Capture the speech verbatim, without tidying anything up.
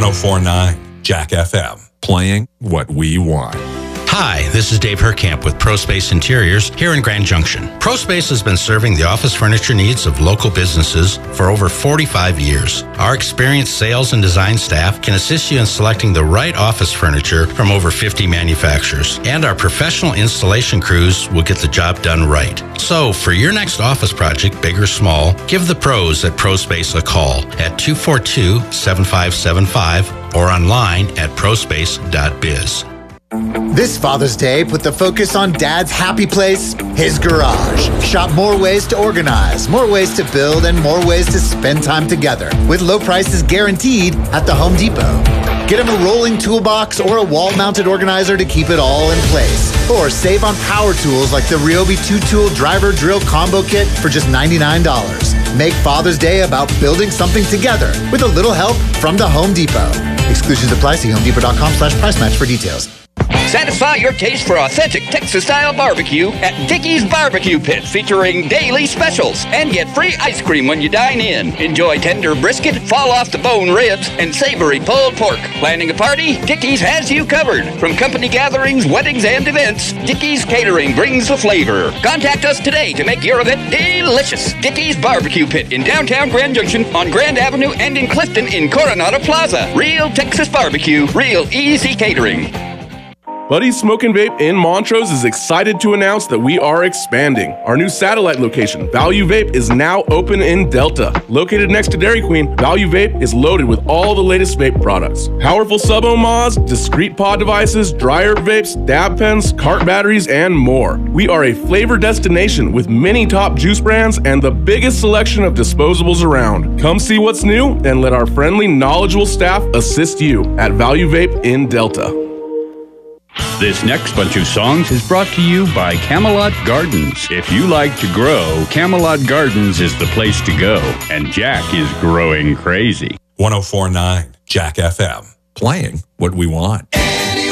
oh four point nine Jack F M, playing what we want. Hi, this is Dave Herkamp with ProSpace Interiors here in Grand Junction. ProSpace has been serving the office furniture needs of local businesses for over forty-five years. Our experienced sales and design staff can assist you in selecting the right office furniture from over fifty manufacturers. And our professional installation crews will get the job done right. So, for your next office project, big or small, give the pros at ProSpace a call at two four two, seven five seven five or online at prospace dot biz. This Father's Day, put the focus on Dad's happy place, his garage. Shop more ways to organize, more ways to build, and more ways to spend time together with low prices guaranteed at the Home Depot. Get him a rolling toolbox or a wall-mounted organizer to keep it all in place. Or save on power tools like the Ryobi two-tool driver drill combo kit for just ninety-nine dollars. Make Father's Day about building something together with a little help from the Home Depot. Exclusions apply. See home depot dot com slash price match for details. Satisfy your taste for authentic Texas-style barbecue at Dickey's Barbecue Pit, featuring daily specials. And get free ice cream when you dine in. Enjoy tender brisket, fall-off-the-bone ribs, and savory pulled pork. Planning a party? Dickey's has you covered. From company gatherings, weddings, and events, Dickey's Catering brings the flavor. Contact us today to make your event delicious. Dickey's Barbecue Pit in downtown Grand Junction, on Grand Avenue, and in Clifton in Coronado Plaza. Real Texas barbecue, real easy catering. Buddy's Smoke and Vape in Montrose is excited to announce that we are expanding. Our new satellite location, Value Vape, is now open in Delta. Located next to Dairy Queen, Value Vape is loaded with all the latest vape products. Powerful sub-ohm mods, discrete pod devices, dryer vapes, dab pens, cart batteries, and more. We are a flavor destination with many top juice brands and the biggest selection of disposables around. Come see what's new and let our friendly, knowledgeable staff assist you at Value Vape in Delta. This next bunch of songs is brought to you by Camelot Gardens. If you like to grow, Camelot Gardens is the place to go. And Jack is growing crazy. one oh four point nine Jack F M, playing what we want.